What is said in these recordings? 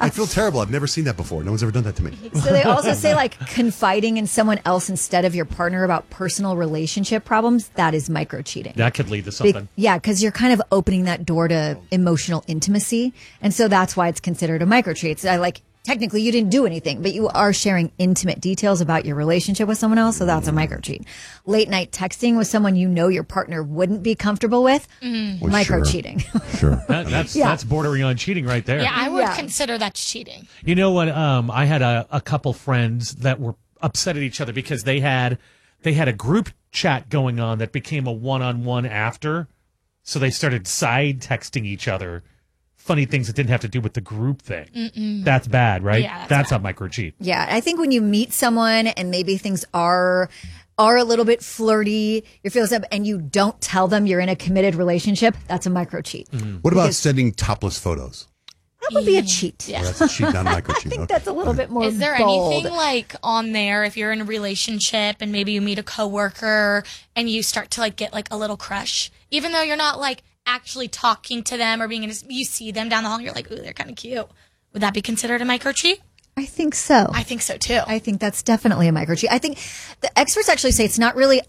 I feel terrible. I've never seen that before. No one's ever done that to me. So they also say like confiding in someone else instead of your partner about personal relationship problems. That is micro cheating. That could lead to something. Yeah, because you're kind of opening that door to emotional intimacy. And so that's why it's considered a micro cheat. So technically you didn't do anything, but you are sharing intimate details about your relationship with someone else. So that's a micro cheat. Late night texting with someone you know your partner wouldn't be comfortable with. Well, Micro cheating. Sure. That's bordering on cheating right there. Yeah, I would consider that cheating. You know what? I had a couple friends that were upset at each other because they had a group chat going on that became a one-on-one after. So they started side texting each other funny things that didn't have to do with the group thing. That's bad, right? Yeah, that's a micro cheat. Yeah, I think when you meet someone and maybe things are a little bit flirty, you're feeling something, and you don't tell them you're in a committed relationship, that's a micro cheat. What about sending topless photos? That would be a cheat. Yeah. Oh, that's a cheat, not a micro cheat. I think that's a little bit more Is there bold. anything like on there if you're in a relationship and maybe you meet a coworker and you start to like get like a little crush, even though you're not like actually talking to them or you see them down the hall and you're like, ooh, they're kind of cute. Would that be considered a micro cheat? I think so. I think so too. I think that's definitely a micro cheat. I think the experts actually say it's not really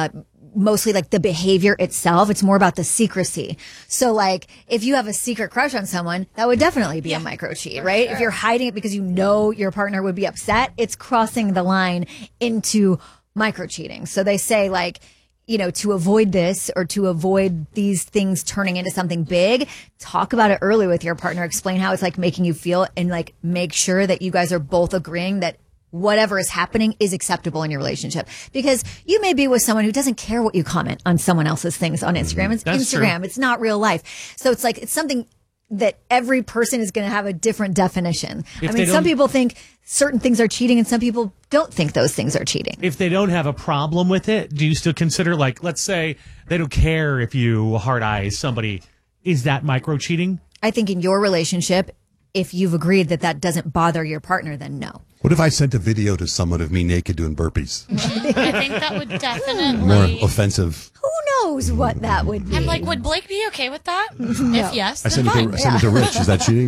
mostly like the behavior itself. It's more about the secrecy. So like if you have a secret crush on someone, that would definitely be a micro cheat, right? Sure. If you're hiding it because you know your partner would be upset, it's crossing the line into micro cheating. So they say like, you know, to avoid this or to avoid these things turning into something big, talk about it early with your partner, explain how it's like making you feel, and like make sure that you guys are both agreeing that whatever is happening is acceptable in your relationship. Because you may be with someone who doesn't care what you comment on someone else's things on Instagram. It's That's Instagram. true. It's not real life. So it's like, it's something that every person is going to have a different definition. If I they mean, some don't- people think certain things are cheating and some people don't think those things are cheating. If they don't have a problem with it, do you still consider, like, let's say they don't care if you hard eyes somebody, is that micro cheating? I think in your relationship, if you've agreed that that doesn't bother your partner, then no. What if I sent a video to someone of me naked doing burpees? I think that would More definitely. offensive. Who knows what that would be? I'm like, would Blake be okay with that? If yes, I then sent it fine. to, I sent it to Rich. Is that cheating?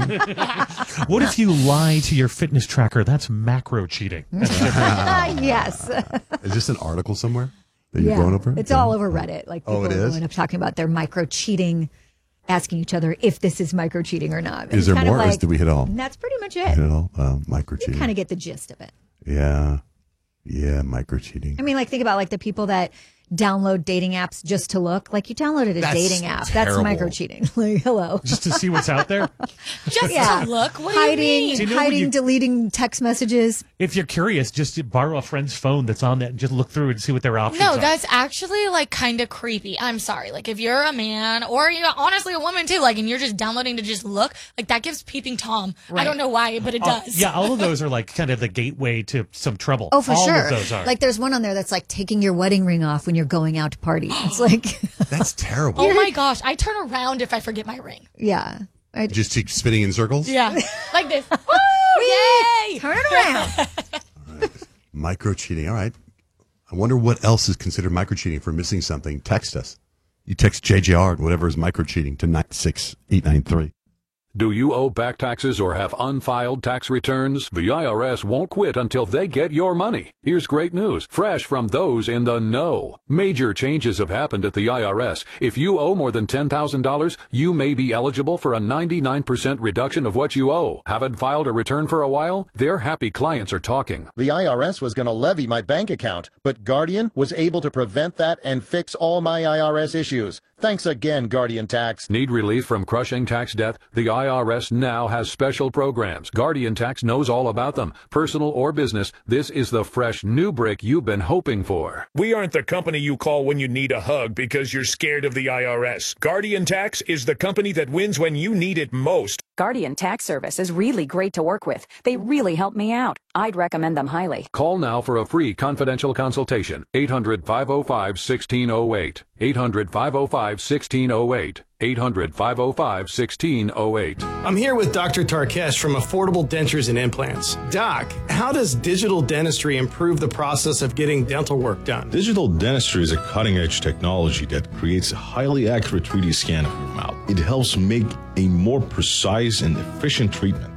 What if you lie to your fitness tracker? That's macro cheating. Yes. Is this an article somewhere that you're going over? It's all over Reddit. Like people Oh, it are is? going up talking about their micro cheating, asking each other if this is micro cheating or not. And Is it's there kind of more? Or like, did we hit all? that's pretty much Hit it. it all? Micro You cheating. kind of get the gist of it. Yeah. Yeah, micro cheating. I mean, like think about like the people that download dating apps just to look. Like you downloaded a That's dating app. terrible. That's micro cheating. Like hello. Just to see what's out there? Just Yeah. to look. What hiding, do you mean? Do you know when hiding, you- deleting text messages. If you're curious, just borrow a friend's phone that's on that and just look through and see what their options No, are. that's actually like kind of creepy. I'm sorry. Like if you're a man or you know, honestly a woman too, like and you're just downloading to just look, like that gives peeping Tom. I don't know why, but it does. Yeah, all of those are like kind of the gateway to some trouble. Oh, for all sure. of those are. Like there's one on there that's like taking your wedding ring off when you're going out to party. It's like, That's terrible. Oh my gosh, I turn around if I forget my ring. yeah. Just keep spinning in circles? Yeah, like this. Woo! Yay! Turn it around. Micro cheating. All right. I wonder what else is considered micro cheating for missing something. Text us. You text JJR, whatever is micro cheating, to 96893. Do you owe back taxes or have unfiled tax returns? The IRS won't quit until they get your money. Here's great news, fresh from those in the know. Major changes have happened at the IRS. If you owe more than $10,000, you may be eligible for a 99% reduction of what you owe. Haven't filed a return for a while? Their happy clients are talking. The IRS was going to levy my bank account, but Guardian was able to prevent that and fix all my IRS issues. Thanks again, Guardian Tax. Need relief from crushing tax debt? The IRS now has special programs. Guardian Tax knows all about them. Personal or business, this is the fresh new break you've been hoping for. We aren't the company you call when you need a hug because you're scared of the IRS. Guardian Tax is the company that wins when you need it most. Guardian Tax Service is really great to work with. They really help me out. I'd recommend them highly. Call now for a free confidential consultation. 800-505-1608. 800-505-1608. 800-505-1608. I'm here with Dr. Tarkesh from Affordable Dentures and Implants. Doc, how does digital dentistry improve the process of getting dental work done? Digital dentistry is a cutting-edge technology that creates a highly accurate 3D scan of your mouth. It helps make a more precise and efficient treatment.